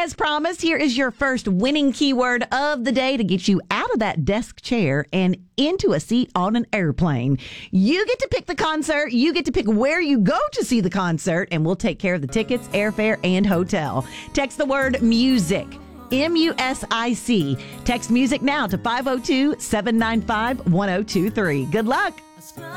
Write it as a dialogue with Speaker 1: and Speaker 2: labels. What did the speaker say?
Speaker 1: As promised, here is your first winning keyword of the day to get you out of that desk chair and into a seat on an airplane. You get to pick the concert. You get to pick where you go to see the concert, and we'll take care of the tickets, airfare, and hotel. Text the word music. MUSIC. Text music now to 502-795-1023. Good luck.